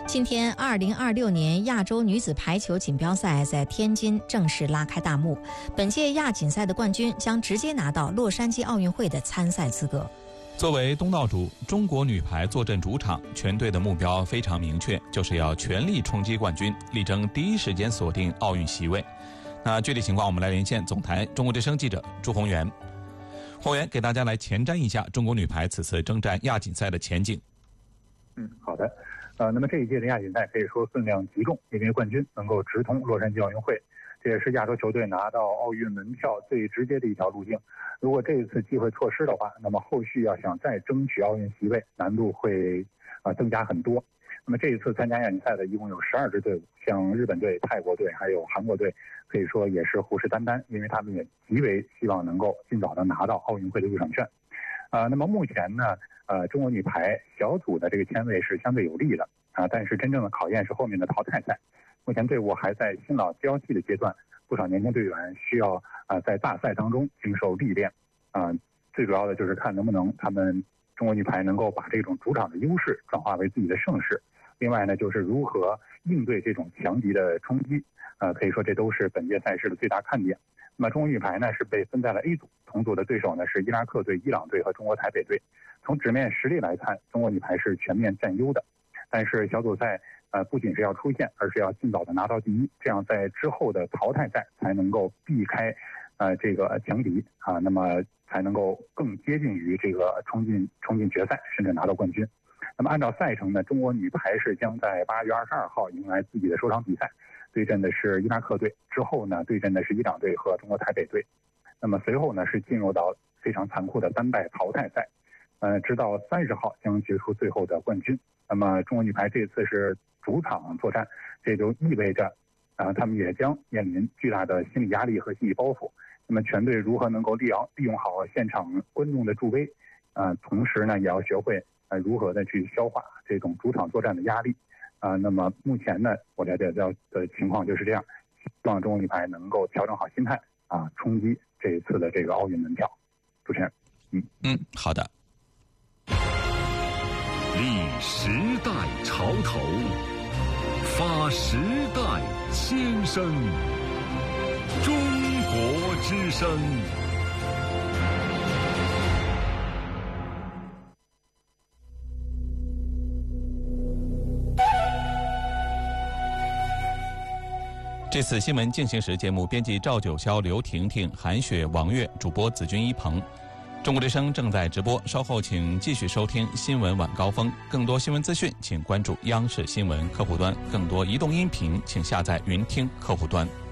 今天，2026年亚洲女子排球锦标赛在天津正式拉开大幕。本届亚锦赛的冠军将直接拿到洛杉矶奥运会的参赛资格。 作为东道主，中国女排坐镇主场，全队的目标非常明确，就是要全力冲击冠军，力争第一时间锁定奥运席位。那具体情况，我们来连线总台中国之声记者朱宏元。宏元给大家来前瞻一下中国女排此次征战亚锦赛的前景。 好的。那么这一届的亚锦赛可以说分量极重，因为冠军能够直通洛杉矶奥运会，这也是亚洲球队拿到奥运门票最直接的一条路径。如果这一次机会错失的话，那么后续要想再争取奥运席位，难度会增加很多。那么这一次参加亚锦赛的一共有12支队伍，像日本队、泰国队还有韩国队，可以说也是虎视眈眈，因为他们也极为希望能够尽早的拿到奥运会的入场券。那么目前呢，中国女排小组的这个签位是相对有利的但是真正的考验是后面的淘汰赛。目前队伍还在新老交替的阶段，不少年轻队员需要在大赛当中经受历练最主要的就是看能不能他们中国女排能够把这种主场的优势转化为自己的胜势。另外呢，就是如何应对这种强敌的冲击可以说这都是本届赛事的最大看点。那么中国女排呢是被分在了 A 组，同组的对手呢是伊拉克队、伊朗队和中国台北队。从纸面实力来看，中国女排是全面占优的。但是小组赛不仅是要出线，而是要尽早的拿到第一，这样在之后的淘汰赛才能够避开这个强敌那么才能够更接近于这个冲进决赛，甚至拿到冠军。那么按照赛程呢，中国女排是将在8月22号迎来自己的首场比赛，对阵的是伊拉克队，之后呢对阵的是伊朗队和中国台北队。那么随后呢是进入到非常残酷的单败淘汰赛，直到30号将决出最后的冠军。那么中国女排这次是主场作战，这就意味着他们也将面临巨大的心理压力和心理包袱。那么全队如何能够利用好现场观众的助威同时呢也要学会如何的去消化这种主场作战的压力那么目前呢我了解到的情况就是这样，希望中国女排能够调整好心态冲击这一次的这个奥运门票。主持人好的。 立时代潮头，发时代先声，中国之声。 这次新闻进行时节目编辑赵九霄、刘婷婷、韩雪、王悦，主播子君一鹏。中国之声正在直播，稍后请继续收听新闻晚高峰。更多新闻资讯请关注央视新闻客户端，更多移动音频请下载云听客户端。